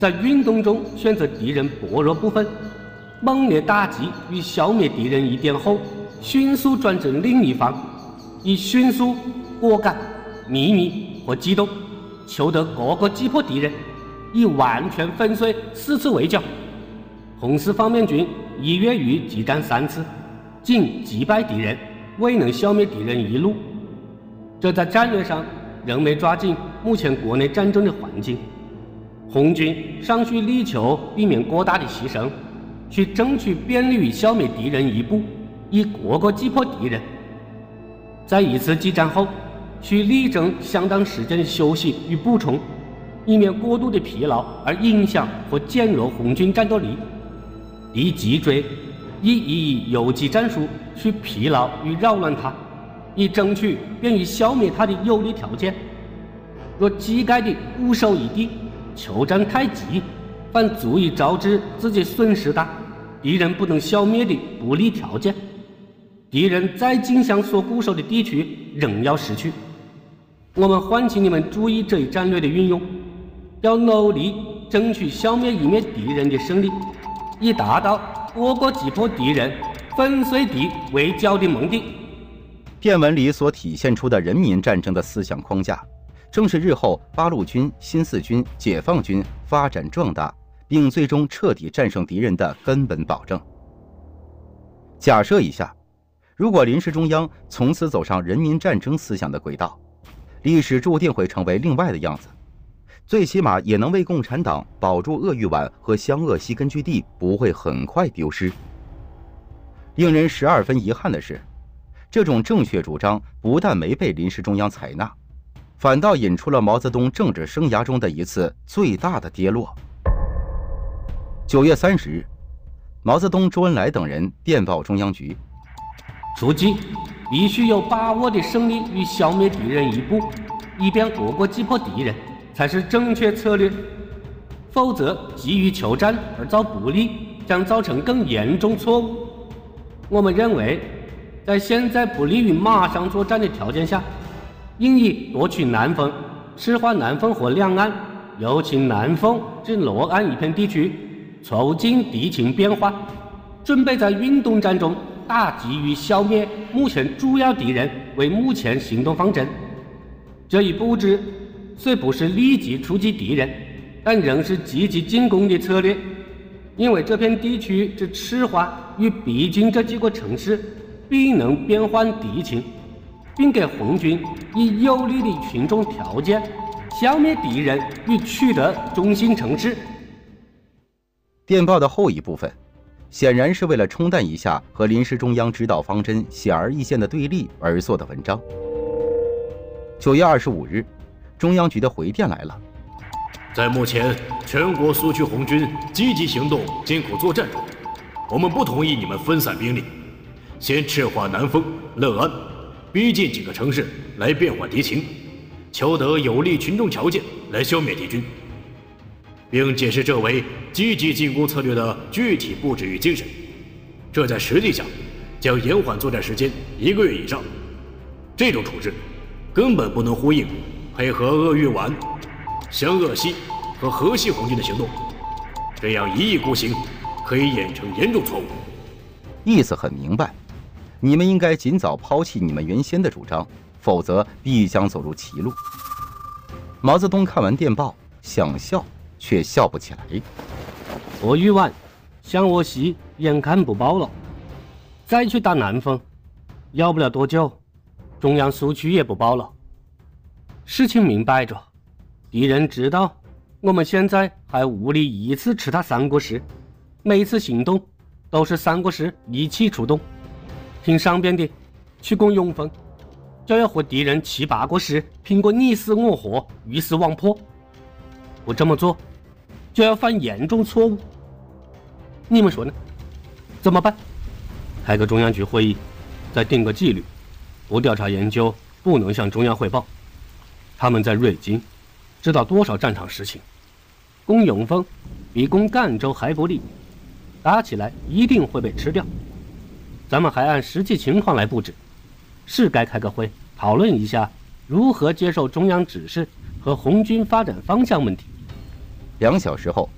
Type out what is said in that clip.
在运动中选择敌人薄弱部分，猛烈打击与消灭敌人一点后，迅速转至另一方，以迅速、果敢、秘密和机动，求得各个击破敌人，以完全粉碎，死刺围剿。红四方面军1月余激战3次，仅击败敌人，未能消灭敌人1路。这在战略上仍没抓紧目前国内战争的环境。红军尚需力求避免过大的牺牲，去争取便利于消灭敌人一步，以各个击破敌人。在一次激战后，需力争相当时间的休息与补充，以免过度的疲劳而影响或减弱红军战斗力。敌脊椎以游击战术去疲劳与扰乱它，以争取便于消灭它的有利条件。若机概的固守一地，求战太急，反足以招致自己损失大，敌人不能消灭的不利条件。敌人再竞相所固守的地区仍要失去。我们唤请你们注意这一战略的运用，要努力争取消灭一面敌人的胜利，以达到各个击破敌人、粉碎敌围剿的目的。 电文里所体现出的人民战争的思想框架，正是日后八路军、新四军、解放军发展壮大，并最终彻底战胜敌人的根本保证。假设一下，如果临时中央从此走上人民战争思想的轨道，历史注定会成为另外的样子，最起码也能为共产党保住鄂豫皖和湘鄂西根据地不会很快丢失。令人12分遗憾的是，这种正确主张不但没被临时中央采纳，反倒引出了毛泽东政治生涯中的一次最大的跌落。9月30日，毛泽东、周恩来等人电报中央局： 出击必须有把握的胜利与消灭敌人一步，以便各个击破敌人，才是正确策略。否则急于求战而造不利，将造成更严重错误。我们认为，在现在不利于马上作战的条件下，应以夺取南丰、赤化南丰和两岸，尤其南丰至罗岸一片地区，促进敌情变化，准备在运动战中打击与消灭目前主要敌人为目前行动方针。这一布置虽不是立即出击敌人，但仍是积极进攻的策略，因为这片地区之赤化与逼近这几个城市，必能变换敌情，并给红军以有利的群众条件，消灭敌人与取得中心城市。 电报的后一部分显然是为了冲淡一下和临时中央指导方针显而易见的对立而做的文章。9月25日，中央局的回电来了： 在目前全国苏区红军积极行动、艰苦作战中，我们不同意你们分散兵力，先赤化南丰、乐安，逼近几个城市来变换敌情，求得有利群众条件来消灭敌军，并解释这为积极进攻策略的具体布置与精神。这在实际上将延缓作战时间1个月以上。这种处置根本不能呼应配合鄂豫皖、湘鄂西和河西红军的行动，这样一意孤行，可以演成严重错误。 意思很明白，你们应该尽早抛弃你们原先的主张，否则必将走入歧路。毛泽东看完电报，想笑却笑不起来。 鄂豫皖、湘鄂西眼看不保了，再去打南丰，要不了多久，中央苏区也不保了。事情明摆着，敌人知道我们现在还无力一次吃他3个师，每次行动都是3个师一起出动。听上边的，去攻永丰，就要和敌人7、8个师拼个你死我活、鱼死网破。不这么做，就要犯严重错误。你们说呢？怎么办？开个中央局会议，再定个纪律，不调查研究，不能向中央汇报。他们在瑞金知道多少战场实情，攻永丰比攻赣州还不利，打起来一定会被吃掉。咱们还按实际情况来布置，是该开个会讨论一下如何接受中央指示和红军发展方向问题。 2小时后，